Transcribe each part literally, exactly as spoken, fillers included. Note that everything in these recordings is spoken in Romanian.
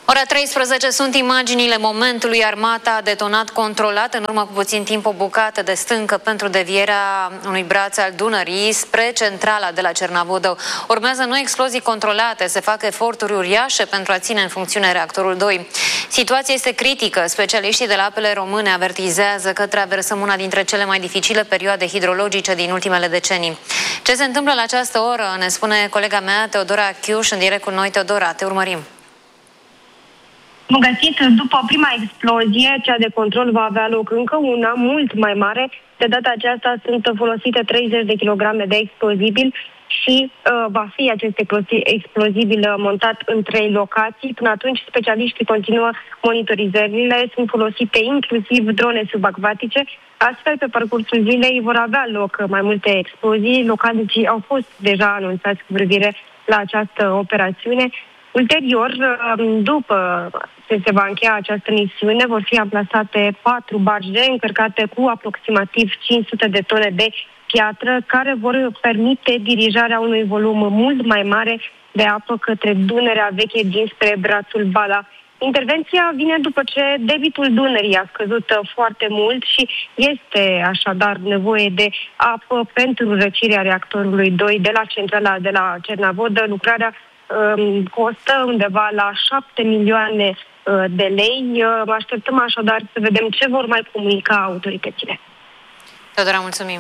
Ora treisprezece sunt imaginile momentului. Armata a detonat controlat în urmă cu puțin timp o bucată de stâncă pentru devierea unui braț al Dunării spre centrala de la Cernavodă. Urmează noi explozii controlate, se fac eforturi uriașe pentru a ține în funcțiune reactorul doi. Situația este critică. Specialiștii de la apele române avertizează că traversăm una dintre cele mai dificile perioade hidrologice din ultimele decenii. Ce se întâmplă la această oră ne spune colega mea Teodora Chiuș în direct cu noi. Teodora, te urmărim. Bun găsit, după prima explozie, cea de control va avea loc încă una mult mai mare. De data aceasta sunt folosite treizeci de kilograme de explozibil și uh, va fi acest explozibil montat în trei locații. Până atunci, specialiștii continuă monitorizările, sunt folosite inclusiv drone subacvatice. Astfel, pe parcursul zilei vor avea loc mai multe explozii. Localnicii au fost deja anunțați cu privire la această operațiune. Ulterior, după ce se va încheia această misiune, vor fi amplasate patru barge încărcate cu aproximativ cinci sute de tone de piatră, care vor permite dirijarea unui volum mult mai mare de apă către Dunărea Veche dinspre brațul Bala. Intervenția vine după ce debitul Dunării a scăzut foarte mult și este așadar nevoie de apă pentru răcirea reactorului doi de la centrala de la Cernavodă. Lucrarea costă undeva la șapte milioane de lei. Așteptăm așadar să vedem ce vor mai comunica autoritățile. Teodora, mulțumim.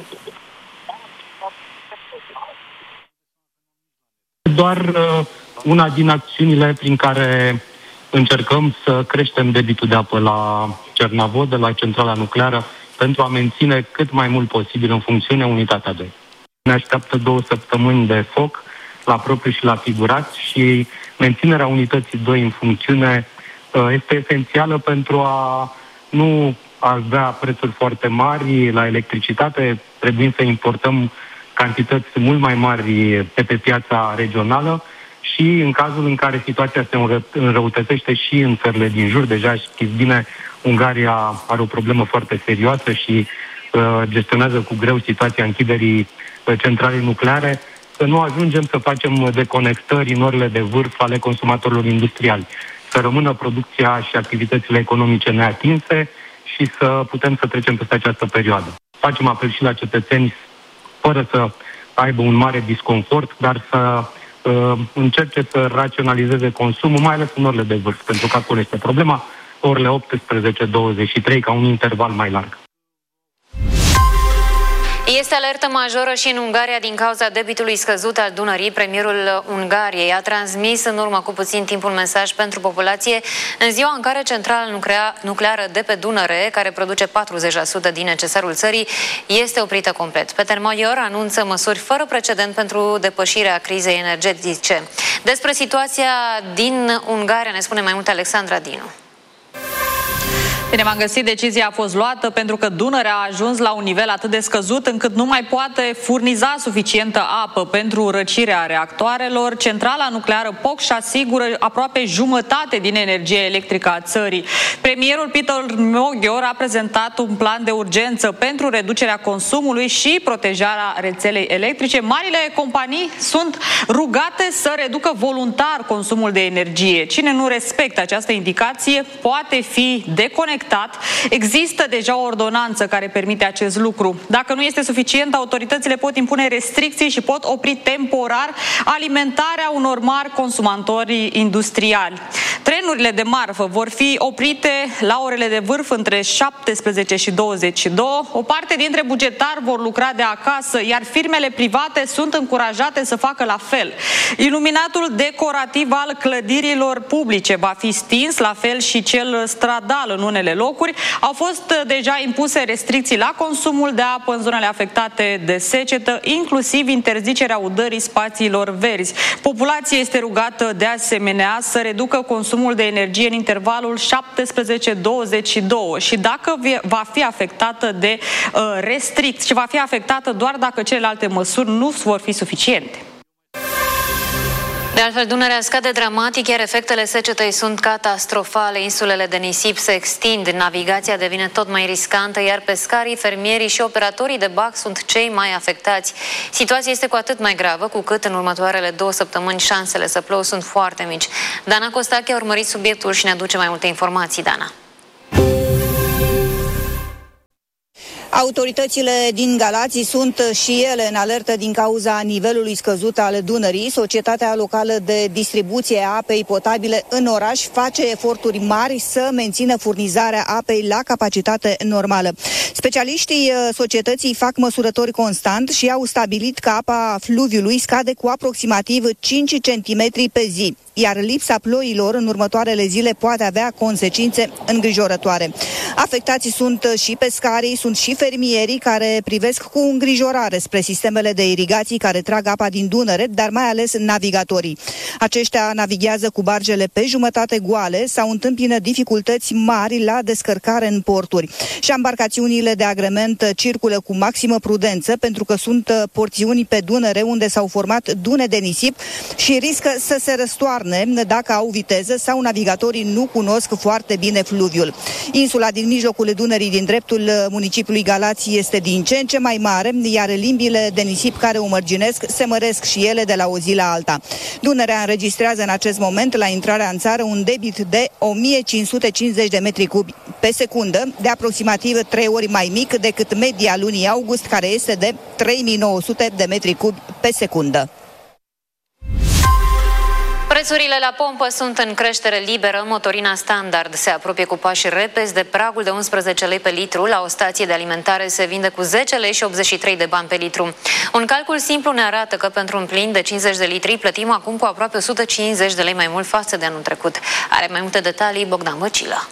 Doar una din acțiunile prin care încercăm să creștem debitul de apă la Cernavodă, la centrala nucleară, pentru a menține cât mai mult posibil în funcțiune unitatea doi. Ne așteaptă două săptămâni de foc la propriu și la figurat și menținerea unității doi în funcțiune este esențială pentru a nu avea prețuri foarte mari la electricitate, trebuie să importăm cantități mult mai mari pe, pe piața regională și în cazul în care situația se înrăutățește și în țările din jur, deja știți bine, Ungaria are o problemă foarte serioasă și uh, gestionează cu greu situația închiderii centralei nucleare, să nu ajungem să facem deconectări în orele de vârf ale consumatorilor industriali, să rămână producția și activitățile economice neatinse și să putem să trecem peste această perioadă. Facem apel și la cetățeni, fără să aibă un mare disconfort, dar să uh, încerce să raționalizeze consumul, mai ales în orele de vârf, pentru că acolo este problema, orele optsprezece douăzeci și trei, ca un interval mai larg. Este alertă majoră și în Ungaria din cauza debitului scăzut al Dunării. Premierul Ungariei a transmis în urmă cu puțin timp un mesaj pentru populație în ziua în care centrala nucleară de pe Dunăre, care produce patruzeci la sută din necesarul țării, este oprită complet. Peter Major anunță măsuri fără precedent pentru depășirea crizei energetice. Despre situația din Ungaria ne spune mai mult Alexandra Dinu. Bine, m-am găsit, decizia a fost luată pentru că Dunărea a ajuns la un nivel atât de scăzut încât nu mai poate furniza suficientă apă pentru răcirea reactoarelor. Centrala nucleară Pocș asigură aproape jumătate din energia electrică a țării. Premierul Peter Major a prezentat un plan de urgență pentru reducerea consumului și protejarea rețelei electrice. Marile companii sunt rugate să reducă voluntar consumul de energie. Cine nu respectă această indicație poate fi deconectat. Există deja o ordonanță care permite acest lucru. Dacă nu este suficient, autoritățile pot impune restricții și pot opri temporar alimentarea unor mari consumatori industriali. Trenurile de marfă vor fi oprite la orele de vârf între șaptesprezece și douăzeci și doi. O parte dintre bugetari vor lucra de acasă, iar firmele private sunt încurajate să facă la fel. Iluminatul decorativ al clădirilor publice va fi stins, la fel și cel stradal în unele locuri. Au fost deja impuse restricții la consumul de apă în zonele afectate de secetă, inclusiv interzicerea udării spațiilor verzi. Populația este rugată de asemenea să reducă consumul de energie în intervalul șaptesprezece douăzeci și doi și dacă va fi afectată de uh, restricții și va fi afectată doar dacă celelalte măsuri nu vor fi suficiente. De altfel, Dunărea scade dramatic, iar efectele secetei sunt catastrofale. Insulele de nisip se extind, navigația devine tot mai riscantă, iar pescarii, fermierii și operatorii de bac sunt cei mai afectați. Situația este cu atât mai gravă, cu cât în următoarele două săptămâni șansele să plouă sunt foarte mici. Dana Costache a urmărit subiectul și ne aduce mai multe informații. Dana. Autoritățile din Galați sunt și ele în alertă din cauza nivelului scăzut al Dunării. Societatea locală de distribuție a apei potabile în oraș face eforturi mari să mențină furnizarea apei la capacitate normală. Specialiștii societății fac măsurători constant și au stabilit că apa fluviului scade cu aproximativ cinci centimetri pe zi, iar lipsa ploilor în următoarele zile poate avea consecințe îngrijorătoare. Afectați sunt și pescarii, sunt și fermierii care privesc cu îngrijorare spre sistemele de irigații care trag apa din Dunăre, dar mai ales navigatorii. Aceștia navighează cu bargele pe jumătate goale sau întâmpină dificultăți mari la descărcare în porturi. Și embarcațiunile de agrement circulă cu maximă prudență pentru că sunt porțiuni pe Dunăre unde s-au format dune de nisip și riscă să se răstoarne dacă au viteză sau navigatorii nu cunosc foarte bine fluviul. Insula din mijlocul Dunării din dreptul municipiului Galați este din ce în ce mai mare, iar limbile de nisip care o mărginesc se măresc și ele de la o zi la alta. Dunărea înregistrează în acest moment la intrarea în țară un debit de o mie cinci sute cincizeci de metri cubi pe secundă, de aproximativ trei ori mai mic decât media lunii august, care este de trei mii nouă sute de metri cubi pe secundă. Prețurile la pompă sunt în creștere liberă. Motorina standard se apropie cu pași repezi de pragul de unsprezece lei pe litru. La o stație de alimentare se vinde cu zece lei și optzeci și trei de bani pe litru. Un calcul simplu ne arată că pentru un plin de cincizeci de litri plătim acum cu aproape o sută cincizeci de lei mai mult față de anul trecut. Are mai multe detalii Bogdan Băcilă.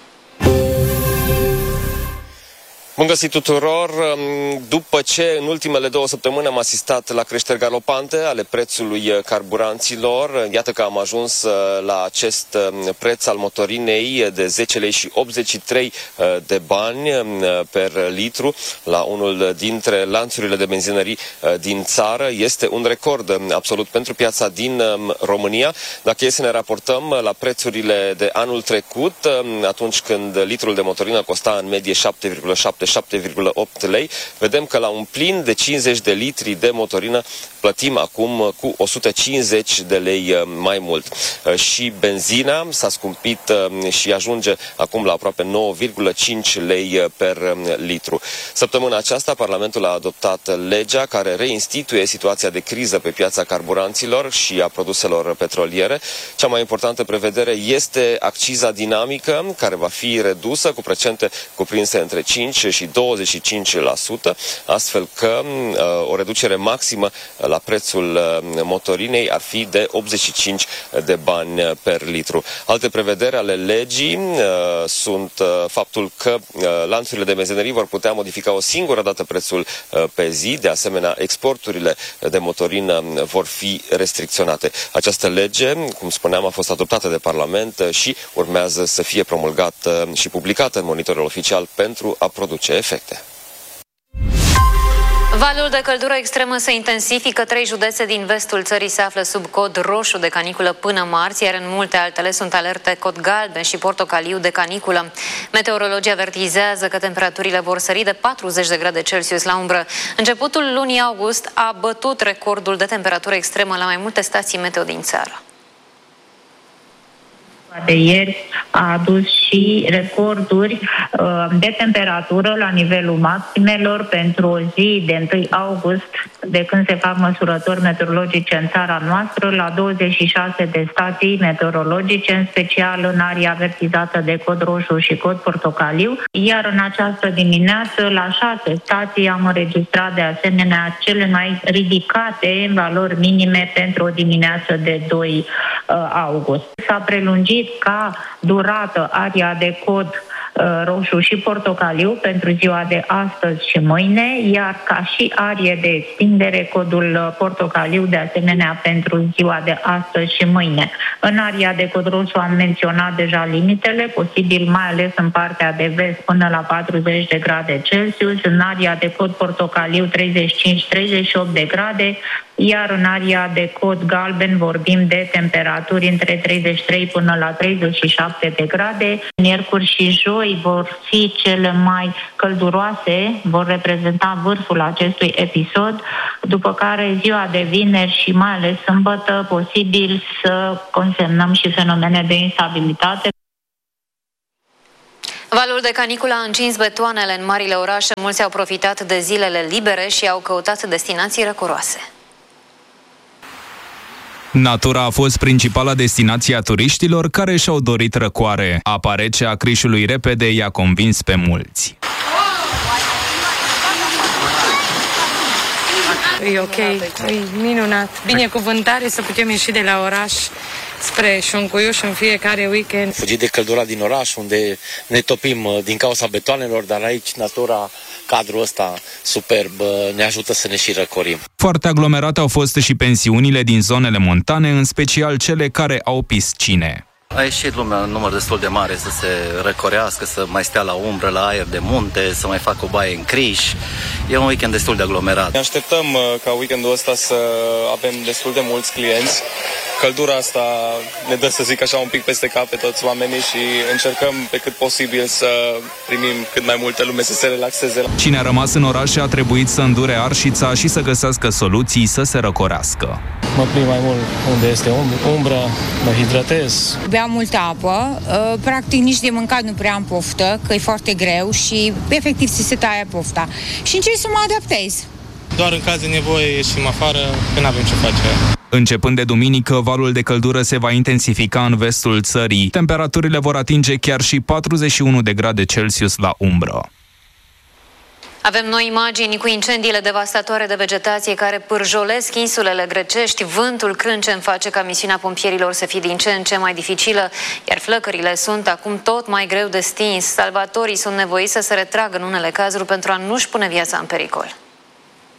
Bun găsit tuturor! După ce în ultimele două săptămâni am asistat la creșteri galopante ale prețului carburanților, iată că am ajuns la acest preț al motorinei de zece lei și optzeci și trei de bani per litru la unul dintre lanțurile de benzinării din țară. Este un record absolut pentru piața din România. Dacă e să ne raportăm la prețurile de anul trecut, atunci când litrul de motorină costa în medie șapte virgulă șapte șapte virgulă opt lei, vedem că la un plin de cincizeci de litri de motorină plătim acum cu o sută cincizeci de lei mai mult. Și benzina s-a scumpit și ajunge acum la aproape nouă virgulă cinci lei per litru. Săptămâna aceasta Parlamentul a adoptat legea care reinstituie situația de criză pe piața carburanților și a produselor petroliere. Cea mai importantă prevedere este acciza dinamică, care va fi redusă cu procente cuprinse între cinci și douăzeci și cinci la sută, astfel că uh, o reducere maximă la prețul uh, motorinei ar fi de optzeci și cinci de bani per litru. Alte prevederi ale legii uh, sunt uh, faptul că uh, lanțurile de benzinării vor putea modifica o singură dată prețul uh, pe zi, de asemenea exporturile de motorină vor fi restricționate. Această lege, cum spuneam, a fost adoptată de Parlament și urmează să fie promulgată și publicată în monitorul oficial pentru a produce efecte. Valul de căldură extremă se intensifică. Trei județe din vestul țării se află sub cod roșu de caniculă până marți, iar în multe altele sunt alerte cod galben și portocaliu de caniculă. Meteorologii avertizează că temperaturile vor sări de patruzeci de grade Celsius la umbră. Începutul lunii august a bătut recordul de temperatură extremă la mai multe stații meteo din țară. De ieri a adus și recorduri uh, de temperatură la nivelul maximelor pentru o zi de întâi august, de când se fac măsurători meteorologice în țara noastră, la douăzeci și șase de stații meteorologice, în special în area avertizată de cod roșu și cod portocaliu, iar în această dimineață la șase stații am înregistrat de asemenea cele mai ridicate valori minime pentru o dimineață de doi august. S-a prelungit ca durată aria de cod uh, roșu și portocaliu pentru ziua de astăzi și mâine, iar ca și arie de extindere codul portocaliu de asemenea pentru ziua de astăzi și mâine. În aria de cod roșu am menționat deja limitele, posibil mai ales în partea de vest până la patruzeci de grade Celsius, în aria de cod portocaliu treizeci și cinci treizeci și opt de grade, iar în area de cod galben vorbim de temperaturi între treizeci și trei până la treizeci și șapte de grade. Miercuri și joi vor fi cele mai călduroase, vor reprezenta vârful acestui episod, după care ziua de vineri și mai ales sâmbătă posibil să consemnăm și fenomene de instabilitate. Valul de caniculă a încins betoanele în marile orașe. Mulți au profitat de zilele libere și au căutat destinații răcoroase. Natura a fost principala destinație a turiștilor care și-au dorit răcoare. Apa rece a Crișului repede i-a convins pe mulți. E ok, e minunat. Binecuvântare să putem ieși de la oraș spre Șuncuiuș în fiecare weekend. Fugit de căldura din oraș, unde ne topim din cauza betoanelor, dar aici natura, cadrul ăsta superb, ne ajută să ne și răcorim. Foarte aglomerate au fost și pensiunile din zonele montane, în special cele care au piscine. A ieșit lumea în număr destul de mare să se răcorească, să mai stea la umbră, la aer de munte, să mai facă o baie în Criș. E un weekend destul de aglomerat. Ne așteptăm ca weekendul ăsta să avem destul de mulți clienți. Căldura asta ne dă, să zic așa, un pic peste cap pe toți oamenii și încercăm pe cât posibil să primim cât mai multă lume să se relaxeze. Cine a rămas în oraș a trebuit să îndure arșița și să găsească soluții să se răcorească. Mă plimb mai mult unde este umbră, mă hidratez. Beam multă apă, practic nici de mâncat nu prea am poftă, că e foarte greu și efectiv ți se taie pofta. Și încerc să mă adaptez. Doar în caz de nevoie ieșim afară, că n-avem ce face. Începând de duminică, valul de căldură se va intensifica în vestul țării. Temperaturile vor atinge chiar și patruzeci și unu de grade Celsius la umbră. Avem noi imagini cu incendiile devastatoare de vegetație care pârjolesc insulele grecești. Vântul crâncen face ca misiunea pompierilor să fie din ce în ce mai dificilă, iar flăcările sunt acum tot mai greu de stins. Salvatorii sunt nevoiți să se retragă în unele cazuri pentru a nu-și pune viața în pericol.